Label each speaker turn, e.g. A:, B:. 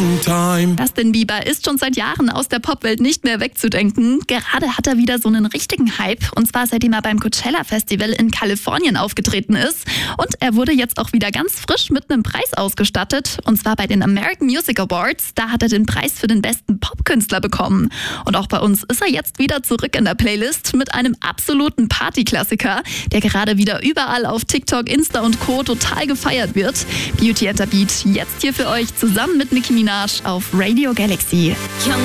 A: time.
B: Justin Bieber ist schon seit Jahren aus der Popwelt nicht mehr wegzudenken. Gerade hat er wieder so einen richtigen Hype. Und zwar seitdem er beim Coachella Festival in Kalifornien aufgetreten ist. Und er wurde jetzt auch wieder ganz frisch mit einem Preis ausgestattet. Und zwar bei den American Music Awards. Da hat er den Preis für den besten Popkünstler bekommen. Und auch bei uns ist er jetzt wieder zurück in der Playlist mit einem absoluten Partyklassiker, der gerade wieder überall auf TikTok, Insta und Co. total gefeiert wird. Beauty and the Beat jetzt hier für euch zusammen mit Nicki Minaj auf Radio Galaxy.